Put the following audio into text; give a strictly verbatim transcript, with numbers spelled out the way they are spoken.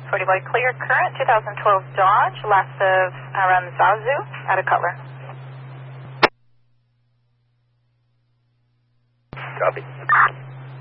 forty by clear current, two thousand twelve Dodge, last of around Zazu, out of Cutler. Copy.